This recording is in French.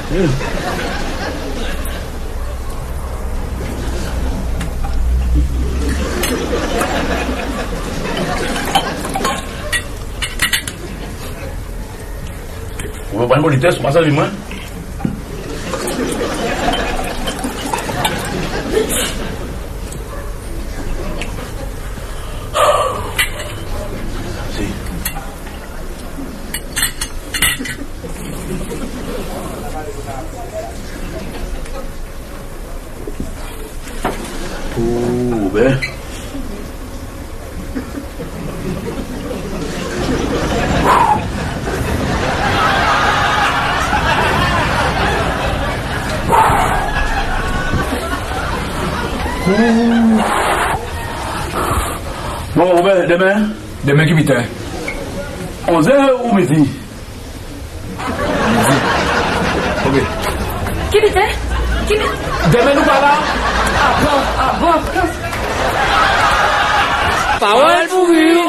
On va prendre une test, on passe à lui, moi. Oh, ben. Bon, Robert, demain? Demain qui m'était 11h ou midi? Ok. Qui m'était? Demain nous pas là? Ah bon. Pas ouais?